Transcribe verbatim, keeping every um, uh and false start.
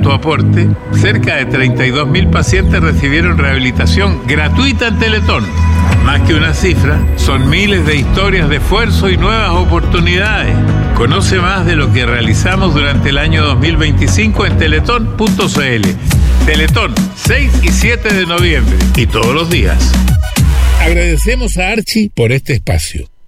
tu aporte, cerca de treinta y dos mil pacientes recibieron rehabilitación gratuita en Teletón. Más que una cifra, son miles de historias de esfuerzo y nuevas oportunidades. Conoce más de lo que realizamos durante el año dos mil veinticinco en teletón punto c l. Teletón, seis y siete de noviembre y todos los días. Agradecemos a Archie por este espacio.